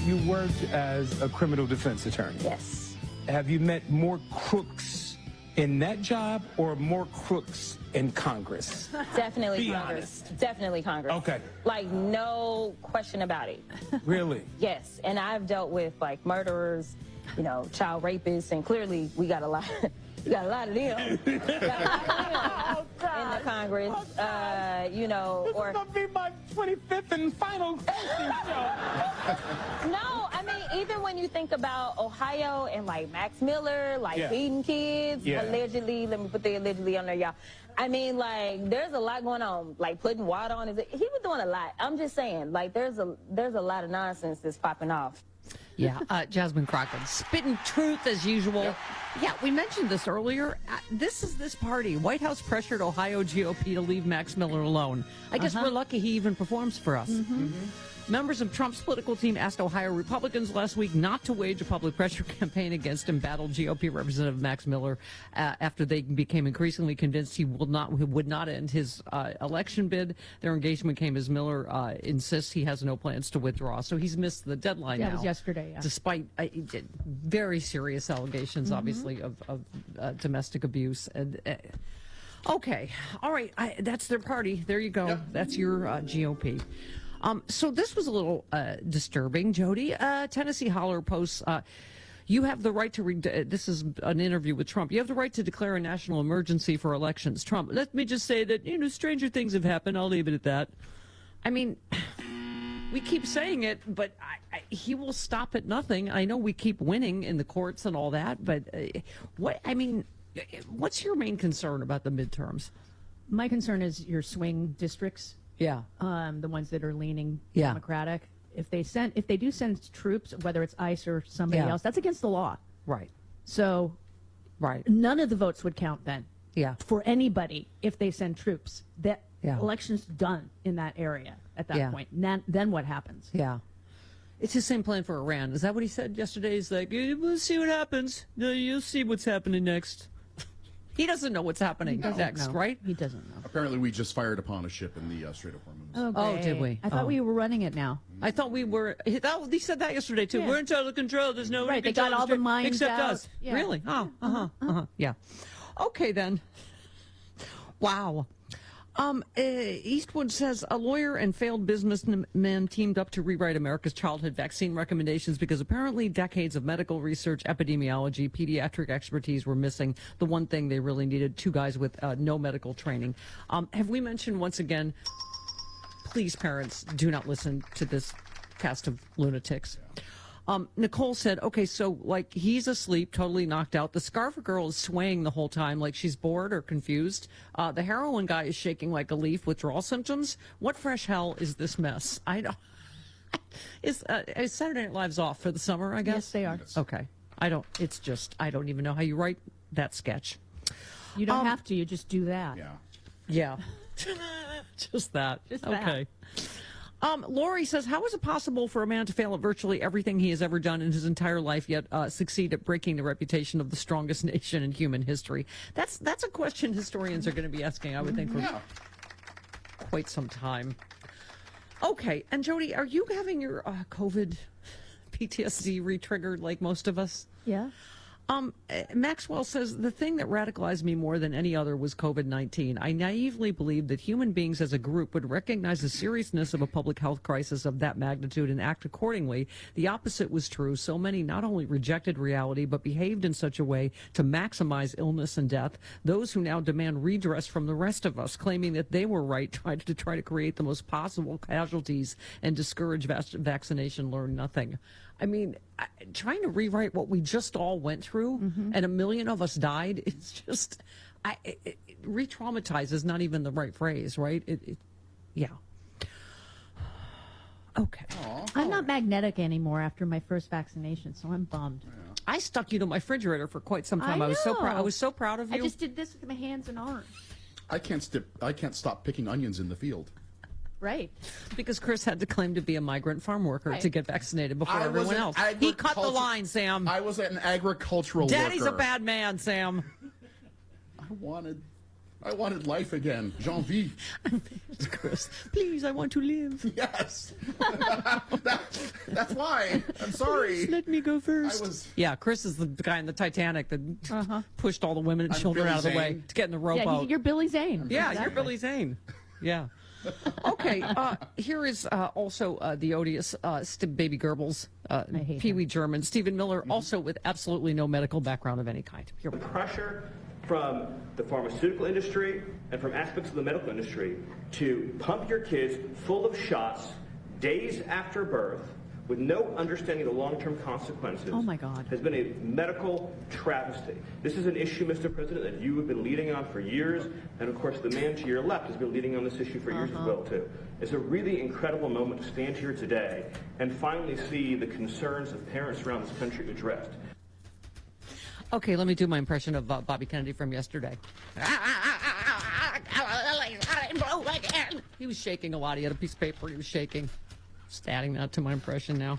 you worked as a criminal defense attorney. Yes. Have you met more crooks in that job or more crooks in Congress? Definitely Be Congress. honest. Definitely Congress. Okay. Like, no question about it. Really? Yes. And I've dealt with, like, murderers, you know, child rapists, and clearly we got a lot. We got a lot of them. We got a lot of them in the Congress. You know, This or is gonna be my 25th and final show. no, I mean, even when you think about Ohio and like Max Miller, like Yeah. beating kids, Yeah. allegedly, let me put the allegedly on there, y'all. I mean, like, there's a lot going on, like putting water on his, he was doing a lot. I'm just saying, like, there's a lot of nonsense that's popping off. Yeah, Jasmine Crockett, spitting truth as usual. Yep. Yeah, we mentioned this earlier. This is this party. White House pressured Ohio GOP to leave Max Miller alone. I guess we're lucky he even performs for us. Members of Trump's political team asked Ohio Republicans last week not to wage a public pressure campaign against embattled GOP Representative Max Miller after they became increasingly convinced he would not end his election bid. Their engagement came as Miller insists he has no plans to withdraw. So he's missed the deadline now. That was yesterday, yeah. Despite very serious allegations, obviously, of domestic abuse. And okay, all right, that's their party. There you go. Yep. That's your GOP. So this was a little disturbing, Jody. Tennessee Holler posts, you have the right to, this is an interview with Trump, you have the right to declare a national emergency for elections. Trump, let me just say that, you know, stranger things have happened. I'll leave it at that. I mean, we keep saying it, but he will stop at nothing. I know we keep winning in the courts and all that, but what's your main concern about the midterms? My concern is your swing districts. Yeah. The ones that are leaning Yeah. Democratic. If they do send troops, whether it's ICE or somebody else, that's against the law. Right. So Right. none of the votes would count then. Yeah. For anybody if they send troops. That Yeah. election's done in that area at that Yeah. point. Then what happens? Yeah. It's his same plan for Iran. Is that what he said yesterday? He's like, we'll see what happens. You'll see what's happening next. He doesn't know what's happening next, right? He doesn't know. Apparently, we just fired upon a ship in the Strait of Hormuz. Oh, did we? I thought we were running it now. I thought we were. He said that yesterday too. Yeah. We're in total control. There's no Right, they got all the mines except out. us. Yeah. Really? Oh, yeah. Okay then. Wow. Eastwood says a lawyer and failed businessman teamed up to rewrite America's childhood vaccine recommendations because apparently decades of medical research, epidemiology, pediatric expertise were missing. The one thing they really needed, two guys with no medical training. Have we mentioned once again, please parents, do not listen to this cast of lunatics. Nicole said, okay, so like he's asleep, totally knocked out. The scarf girl is swaying the whole time like she's bored or confused. The heroin guy is shaking like a leaf, withdrawal symptoms. What fresh hell is this mess? I don't. Is Saturday Night Live's off for the summer, I guess? Yes, they are. Okay. I don't even know how you write that sketch. You don't have to. You just do that. Yeah. Yeah. Just that. Just that. Okay. Lori says, how is it possible for a man to fail at virtually everything he has ever done in his entire life, yet succeed at breaking the reputation of the strongest nation in human history? That's a question historians are going to be asking, I would think, for quite some time. Okay, and Jody, are you having your COVID PTSD re-triggered like most of us? Yeah. Maxwell says, the thing that radicalized me more than any other was COVID-19. I naively believed that human beings as a group would recognize the seriousness of a public health crisis of that magnitude and act accordingly. The opposite was true. So many not only rejected reality, but behaved in such a way to maximize illness and death. Those who now demand redress from the rest of us, claiming that they were right, to try to create the most possible casualties and discourage vaccination, learn nothing. I mean, trying to rewrite what we just all went through and a million of us died, it's just, re-traumatize is not even the right phrase, right? Yeah. Okay. I'm not magnetic anymore after my first vaccination, so I'm bummed. I stuck you to my refrigerator for quite some time. I was so proud. I was so proud of you. I just did this with my hands and arms. I can't stop picking onions in the field. Right. Because Chris had to claim to be a migrant farm worker to get vaccinated before everyone else. He cut the line, Sam. I was an agricultural Daddy's worker. a bad man, Sam. I wanted I wanted life again. Jean-vie. Chris, please, I want to live. Yes. That's why. I'm sorry. Let me go first. Yeah, Chris is the guy in the Titanic that pushed all the women and children Billy out of the way Zane. to get in the rowboat. You're Billy Zane. Yeah, Exactly. you're Billy Zane. Yeah. Okay, here is also the odious Baby Goebbels, hate Pee Wee German, Stephen Miller, also with absolutely no medical background of any kind. Here we go. Pressure from the pharmaceutical industry and from aspects of the medical industry to pump your kids full of shots days after birth with no understanding of the long-term consequences. Oh, my God. Has been a medical travesty. This is an issue, Mr. President, that you have been leading on for years, and of course the man to your left has been leading on this issue for years as well, too. It's a really incredible moment to stand here today and finally see the concerns of parents around this country addressed. Okay, let me do my impression of Bobby Kennedy from yesterday. He was shaking a lot. He had a piece of paper. He was shaking. Just adding that to my impression now.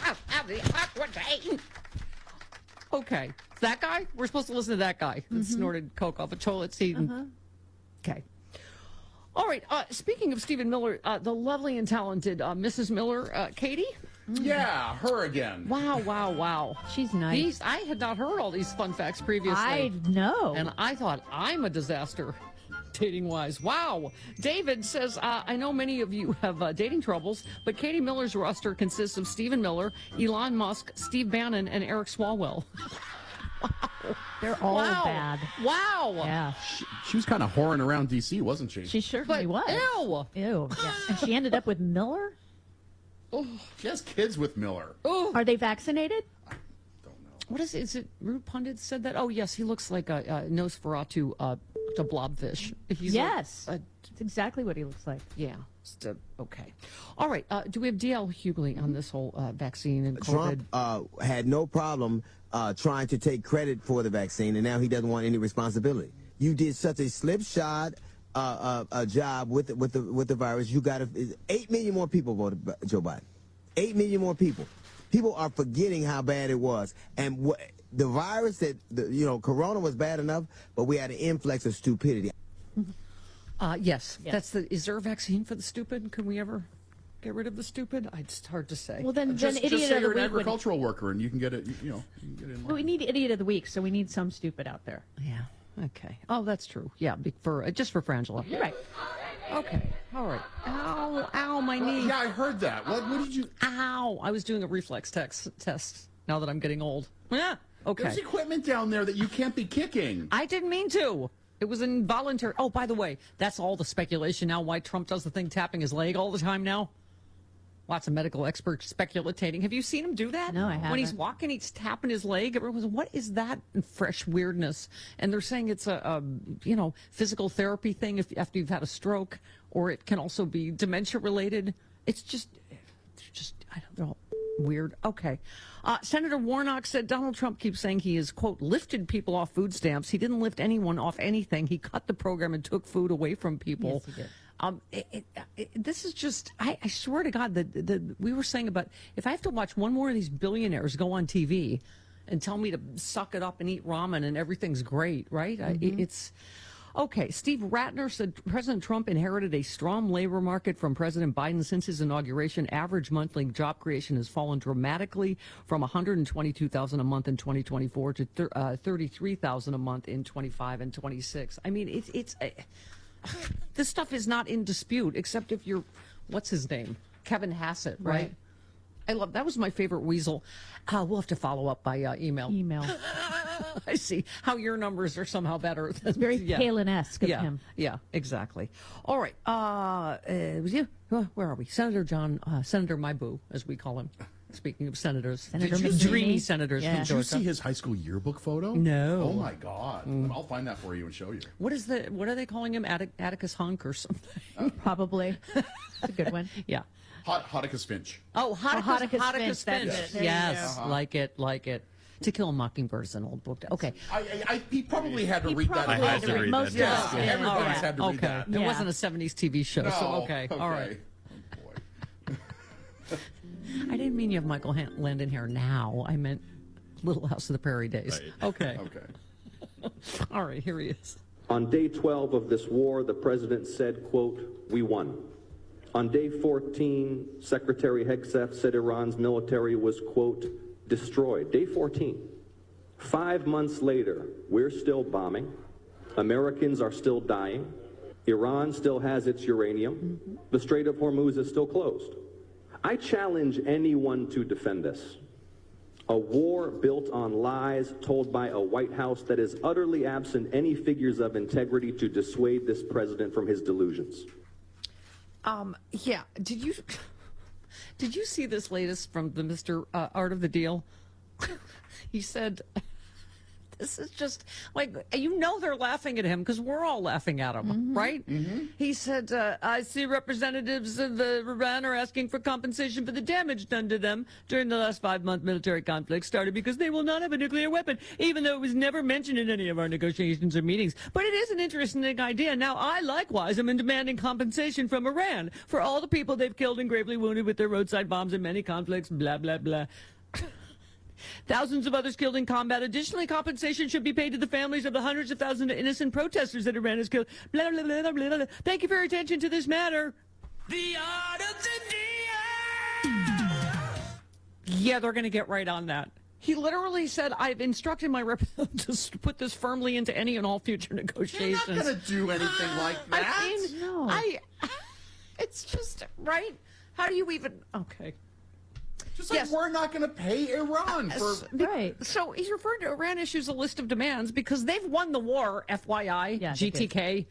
Okay, that guy? We're supposed to listen to that guy that snorted coke off a toilet seat. Okay. All right, speaking of Stephen Miller, the lovely and talented Mrs. Miller, Katie? Yeah, her again. Wow. She's nice. I had not heard all these fun facts previously. I know. And I thought, I'm a disaster, dating-wise. Wow. David says, I know many of you have dating troubles, but Katie Miller's roster consists of Stephen Miller, Elon Musk, Steve Bannon, and Eric Swalwell. Wow. They're all bad. Wow. Yeah. She was kind of whoring around D.C., wasn't she? She certainly was. Ew. Ew. Yeah. And she ended up with Miller? She has kids with Miller. Oh. Are they vaccinated? Don't know. What is it? Is it Rude Pundit said that? Oh, yes, he looks like a Nosferatu to blobfish. He's Yes. That's exactly what he looks like. yeah. Okay. All right. Do we have D.L. Hughley on this whole vaccine and COVID? Trump had no problem trying to take credit for the vaccine, and now he doesn't want any responsibility. You did such a slipshod a job with the virus. You got 8 million more people voted Joe Biden. 8 million more people. People are forgetting how bad it was, and the virus Corona was bad enough, but we had an influx of stupidity. Yes. Is there a vaccine for the stupid? Can we ever get rid of the stupid? It's hard to say. Well, then Just idiot say of the you're an week. agricultural worker and you can get it. You can get in. Well, we need idiot of the week, so we need some stupid out there. Yeah. Okay. Oh, that's true. Yeah. Just for Frangela. Right. Okay. All right. Ow, my knee. Yeah, I heard that. What did you? Ow. I was doing a reflex test now that I'm getting old. Yeah. Okay. There's equipment down there that you can't be kicking. I didn't mean to. It was involuntary. Oh, by the way, that's all the speculation now why Trump does the thing tapping his leg all the time now. Lots of medical experts speculating. Have you seen him do that? No, I haven't. When he's walking, he's tapping his leg. Everyone's, what is that fresh weirdness? And they're saying it's a physical therapy thing after you've had a stroke, or it can also be dementia related. It's just I don't know. Weird. Okay. Senator Warnock said Donald Trump keeps saying he has, quote, lifted people off food stamps. He didn't lift anyone off anything. He cut the program and took food away from people. Yes, he did. This is just, I swear to God, that we were saying about, if I have to watch one more of these billionaires go on TV and tell me to suck it up and eat ramen and everything's great, right? It's... Okay, Steve Ratner said President Trump inherited a strong labor market from President Biden since his inauguration. Average monthly job creation has fallen dramatically from 122,000 a month in 2024 to 33,000 a month in 25 and 26. I mean, this stuff is not in dispute, except if you're, what's his name? Kevin Hassett, right? I love, that was my favorite weasel. We'll have to follow up by email. I see how your numbers are somehow better. It's very Palin-esque of him. Yeah, exactly. All right. It was you. Where are we? Senator John, Senator Myboo, as we call him. Speaking of senators. Senator Dreamy McSweeney. senators from Did you Georgia. see his high school yearbook photo? No. Oh my God! I'll find that for you and show you. What are they calling him? Atticus Hunk or something? Probably. It's a good one. Yeah. Hotticus Finch. Oh, Hotticus Finch, that's Finch. it. There you Yes, go. like it. To Kill a Mockingbird is an old book. Okay. He probably had to He read that. probably had to read Most that. of Yeah, us did. everybody's All had to read okay. that. It Yeah. wasn't a 70s TV show, so okay. All right. Oh, boy. I didn't mean you have Michael Landon here now. I meant Little House of the Prairie days. Right. Okay. Okay. All right, here he is. On day 12 of this war, the president said, quote, "We won." On day 14, Secretary Hegseth said Iran's military was, quote, "destroyed." Day 14. 5 months later, we're still bombing. Americans are still dying. Iran still has its uranium. The Strait of Hormuz is still closed. I challenge anyone to defend this. A war built on lies told by a White House that is utterly absent any figures of integrity to dissuade this president from his delusions. Yeah. Did you see this latest from the Mr. Art of the Deal? He said, this is just like, they're laughing at him because we're all laughing at him, right? He said, I see representatives of Iran are asking for compensation for the damage done to them during the last 5-month military conflict started because they will not have a nuclear weapon, even though it was never mentioned in any of our negotiations or meetings. But it is an interesting idea. Now, I likewise am demanding compensation from Iran for all the people they've killed and gravely wounded with their roadside bombs in many conflicts, blah, blah, blah. Thousands of others killed in combat. Additionally, compensation should be paid to the families of the hundreds of thousands of innocent protesters that Iran has killed. Blah, blah, blah, blah, blah. Thank you for your attention to this matter. The Art of the Deal. Yeah, they're going to get right on that. He literally said, I've instructed my representatives to put this firmly into any and all future negotiations. You're not going to do anything like that. I mean, no. It's just, right? How do you even, okay. Just like we're not going to pay Iran for... Right. So he's referring to Iran issues a list of demands because they've won the war, FYI, yeah, GTK.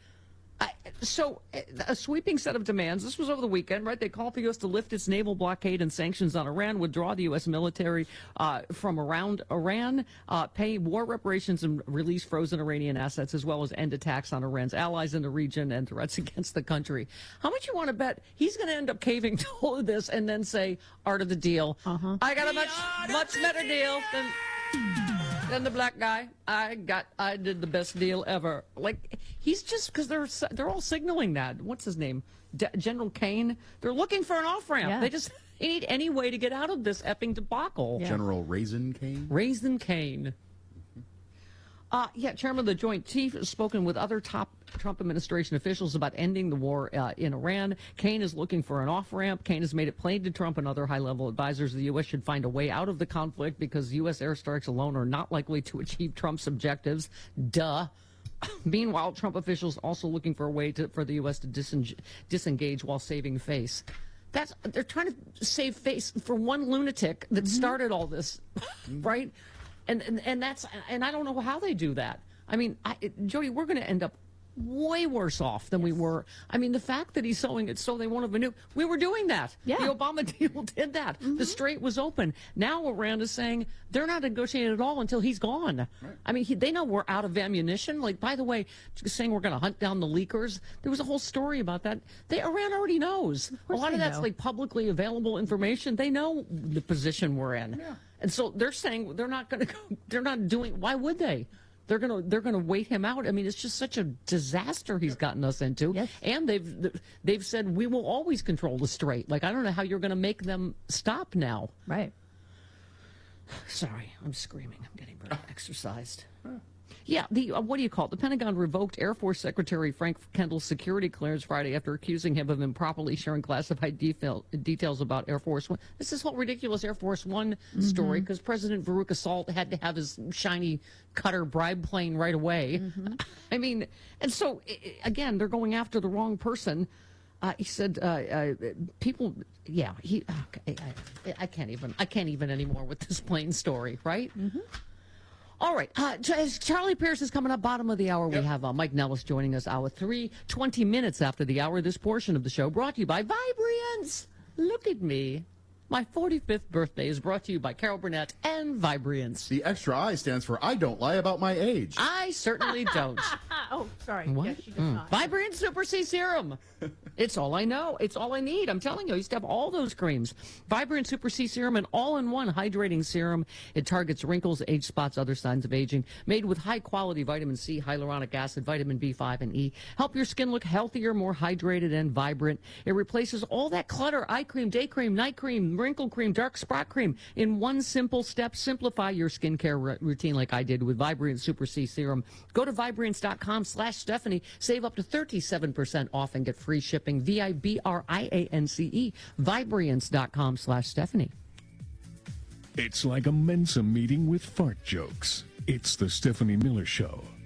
So a sweeping set of demands. This was over the weekend, right? They called for the U.S. to lift its naval blockade and sanctions on Iran, withdraw the U.S. military from around Iran, pay war reparations and release frozen Iranian assets, as well as end attacks on Iran's allies in the region and threats against the country. How much you want to bet he's going to end up caving to all of this and then say, Art of the Deal. I got a much better deal than the black guy. I did the best deal ever. Like, he's just, because they're all signaling that. What's his name? General Kane. They're looking for an off-ramp. Yeah. They need any way to get out of this effing debacle. Yeah. General Raisin Kane? Raisin Kane. Chairman of the Joint Chief has spoken with other top Trump administration officials about ending the war in Iran. Kane is looking for an off-ramp. Kane has made it plain to Trump and other high-level advisors the U.S. should find a way out of the conflict because U.S. airstrikes alone are not likely to achieve Trump's objectives. Duh. Meanwhile, Trump officials also looking for a way for the U.S. to disengage while saving face. They're trying to save face for one lunatic that started all this, right? And I don't know how they do that. I mean, Jody, we're going to end up way worse off than we were. I mean, the fact that he's sowing it so they won't have a nuke, we were doing that. Yeah. The Obama deal did that. The strait was open. Now Iran is saying they're not negotiating at all until he's gone. Right. I mean, they know we're out of ammunition. Like, by the way, saying we're going to hunt down the leakers, there was a whole story about that. Iran already knows. A lot of that's like publicly available information. They know the position we're in. Yeah. And so they're saying they're not going to go, they're not doing, why would they? They're gonna wait him out. I mean, it's just such a disaster he's gotten us into. Yes. And they've said we will always control the strait. Like, I don't know how you're going to make them stop now. Right. Sorry, I'm screaming. I'm getting very exercised. Yeah, what do you call it? The Pentagon revoked Air Force Secretary Frank Kendall's security clearance Friday after accusing him of improperly sharing classified details about Air Force One. This is whole ridiculous Air Force One story because President Veruca Salt had to have his shiny cutter bribe plane right away. I mean, and so, again, they're going after the wrong person. He said, people, yeah, I can't even anymore with this plane story, right? All right. Charlie Pierce is coming up, bottom of the hour. We have Mike Nellis joining us, hour 3, 20 minutes after the hour. This portion of the show brought to you by Vibriance. Look at me. My 45th birthday is brought to you by Carol Burnett and Vibriance. The extra I stands for I don't lie about my age. I certainly don't. Oh, sorry. What? Yes, she does not. Vibriance Super C Serum. It's all I know. It's all I need. I'm telling you, I used to have all those creams. Vibrant Super C Serum, an all-in-one hydrating serum. It targets wrinkles, age spots, other signs of aging. Made with high-quality vitamin C, hyaluronic acid, vitamin B5, and E. Help your skin look healthier, more hydrated, and vibrant. It replaces all that clutter, eye cream, day cream, night cream, wrinkle cream, dark spot cream. In one simple step, simplify your skincare routine like I did with Vibrant Super C Serum. Go to Vibrance.com Vibriance.com/Stephanie. Save up to 37% off and get free shipping. Vibriance. Vibriance.com/Stephanie. It's like a Mensa meeting with fart jokes. It's the Stephanie Miller Show.